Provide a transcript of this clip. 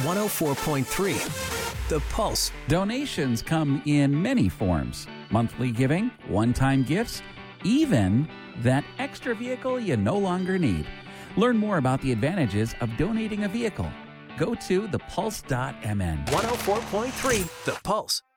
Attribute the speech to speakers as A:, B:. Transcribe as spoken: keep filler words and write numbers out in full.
A: one oh four point three, The Pulse.
B: Donations come in many forms: monthly giving, one-time gifts, even that extra vehicle you no longer need. Learn more about the advantages of donating a vehicle. Go to the pulse dot m n.
A: one oh four point three, The Pulse.